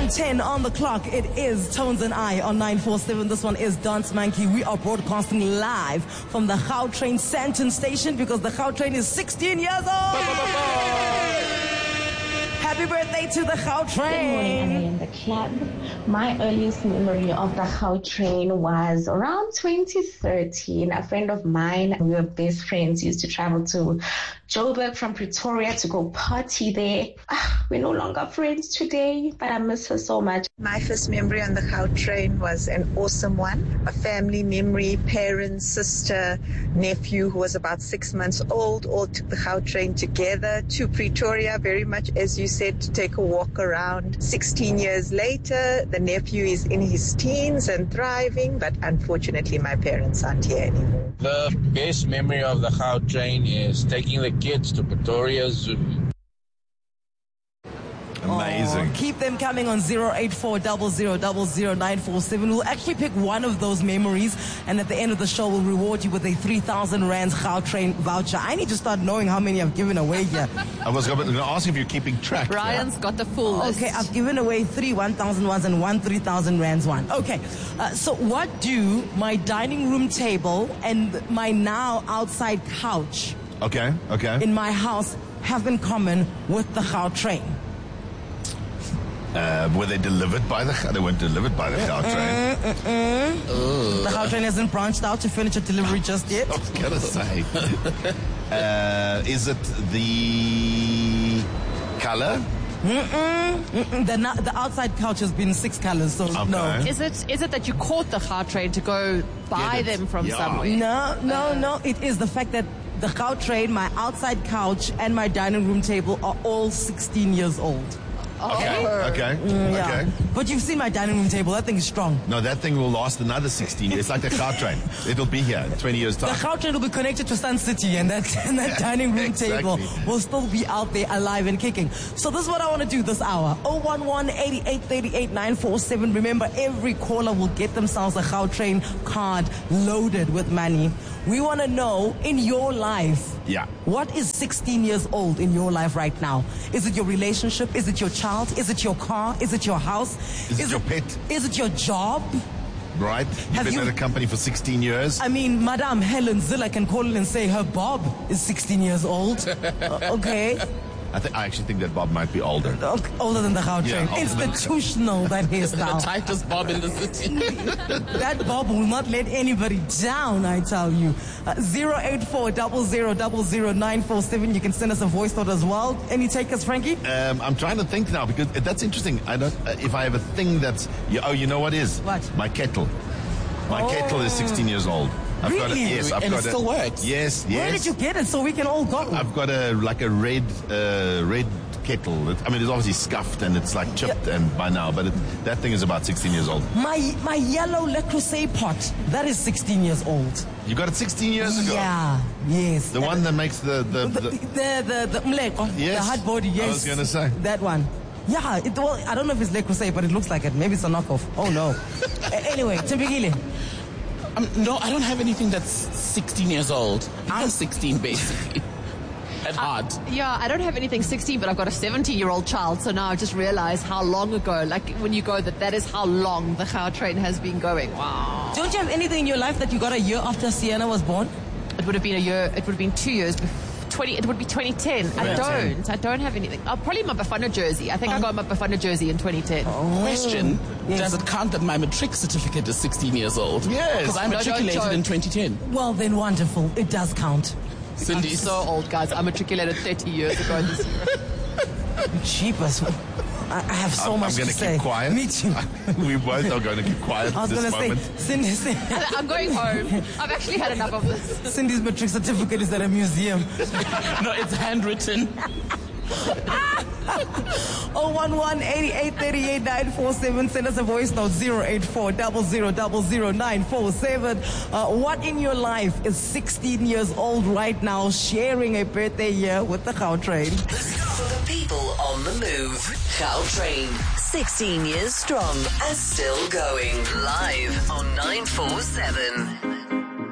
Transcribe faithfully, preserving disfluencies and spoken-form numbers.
one ten on the clock. It is Tones and I on nine four seven. This one is Dance Monkey. We are broadcasting live from the Gautrain Sandton station because the Gautrain is sixteen years old. Happy birthday to the Gautrain. Good morning, Annie in the club. My earliest memory of the Gautrain was around twenty thirteen. A friend of mine, we were best friends, used to travel to Joburg from Pretoria to go party there. Ah, we're no longer friends today, but I miss her so much. My first memory on the Gautrain was an awesome one. A family memory, parents, sister, nephew who was about six months old, all took the Gautrain together to Pretoria, very much as you said, to take a walk around. sixteen years later, the nephew is in his teens and thriving, but unfortunately my parents aren't here anymore. The best memory of the Gautrain is taking the kids to Pretoria Zoo. Oh, Amazing. keep them coming on zero eight four zero zero zero zero nine four seven. We'll actually pick one of those memories, and at the end of the show, we'll reward you with a three thousand rands Gautrain voucher. I need to start knowing how many I've given away here. I was going to ask if you're keeping track. Brian's got the full list. Okay, I've given away three one thousand ones and one three thousand rands one. Okay, uh, so what do my dining room table and my now outside couch Okay, okay. in my house have in common with the Gautrain? Uh, were they delivered by the... They weren't delivered by the Gautrain. The Gautrain hasn't branched out to furniture delivery just yet. I was going to say. uh, is it the color? Mm-mm, mm-mm. The, na- the outside couch has been six colors, so Okay. no. Is it is it that you caught the Gautrain to go buy Get it. them from Yeah. somewhere? No, no, no. It is the fact that the Gautrain, my outside couch, and my dining room table are all sixteen years old. Okay, okay, Yeah. okay. But you've seen my dining room table. That thing is strong. No, that thing will last another sixteen years. It's like the Gautrain. It'll be here in twenty years' The time. Gautrain will be connected to Sun City, and that, and that dining room table Exactly. will still be out there alive and kicking. So this is what I want to do this hour. oh one one, eight eight three eight, nine four seven. Remember, every caller will get themselves a Gautrain card loaded with money. We want to know, in your life, Yeah. what is sixteen years old in your life right now? Is it your relationship? Is it your child? Is it your car? Is it your house? Is it your pet? Is it your job? Right? You've Have been you- at a company for sixteen years. I mean, Madame Helen Zilla can call in and say her Bob is sixteen years old. Uh, okay. I, th- I actually think that Bob might be older. Okay. Older than the Gautrain. Yeah, older than- Institutional, that The hairstyle. tightest bob in the city. That Bob will not let anybody down, I tell you. Uh, zero eight four zero zero zero zero nine four seven. You can send us a voice note as well. Any takers, Frankie? Um, I'm trying to think now because that's interesting. I don't. Uh, if I have a thing that's. Yeah, oh, you know what is? What? My kettle. My Oh. kettle is sixteen years old. I've got a, Really? yes, I've And got it a, still works? Yes, yes. Where did you get it so we can all go? I've got a like a red uh, red kettle. It, I mean, it's obviously scuffed and it's like chipped Yeah. and by now, but it, that thing is about sixteen years old. My my yellow Le Creuset pot, that is sixteen years old. You got it sixteen years ago. Yeah, yes. The one that makes the the, The, the the, the, the mleko, Yes. the hard body, yes. I was gonna say. That one. Yeah, it, well, I don't know if it's Le Creuset, but it looks like it. Maybe it's a knockoff. Oh, no. A- anyway, Timpikile. Um, no, I don't have anything that's sixteen years old. I'm sixteen, basically. At heart. Yeah, I don't have anything sixteen, but I've got a seventeen-year-old child, so now I just realized how long ago, like when you go, that that is how long the Gautrain has been going. Wow. Don't you have anything in your life that you got a year after Sienna was born? It would have been a year, it would have been two years before. twenty, it would be twenty ten. I don't. I don't have anything. Oh, probably my Bafana jersey. I think I got my Bafana jersey in twenty ten. Question, Yes. does it count that my matric certificate is sixteen years old? Yes. Because I No, don't matriculated joke. in twenty ten. Well, then wonderful. It does count. Cindy, I'm so old, guys. I matriculated thirty years ago this year. Cheapers. I, I have so I'm, much I'm going to to say. keep quiet. Me too. we both are going to keep quiet I at was going this to say, moment. Cindy, Cindy, I'm going home. I've actually had enough of this. Cindy's matric certificate is at a museum. no, it's handwritten. oh one one, eight eight three eight, nine four seven. Send us a voice note, zero eight four zero zero zero zero nine four seven. Uh, what in your life is sixteen years old right now, sharing a birthday year with the Gautrain? For the people on the move, Gautrain, sixteen years strong and still going. Live on nine four seven.